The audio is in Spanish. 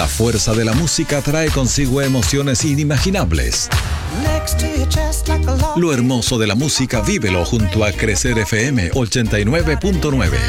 La fuerza de la música trae consigo emociones inimaginables. Lo hermoso de la música vívelo junto a Crecer FM 89.9.